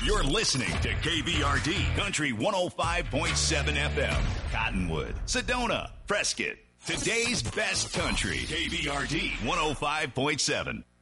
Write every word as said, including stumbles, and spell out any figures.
You're listening to K B R D Country one oh five point seven F M. Cottonwood, Sedona, Prescott. Today's best country. K B R D one oh five point seven.